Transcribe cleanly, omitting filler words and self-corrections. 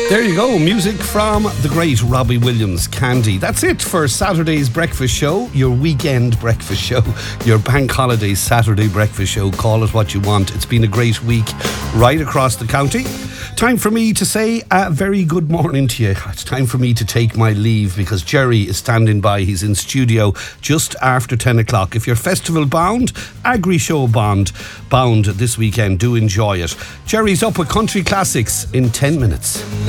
There you go, music from the great Robbie Williams, Candy. That's it for Saturday's breakfast show, your weekend breakfast show, your bank holiday Saturday breakfast show. Call it what you want. It's been a great week right across the county. Time for me to say a very good morning to you. It's time for me to take my leave because Jerry is standing by. He's in studio just after 10 o'clock. If you're festival bound, agri-show bound this weekend, do enjoy it. Jerry's up with country classics in 10 minutes.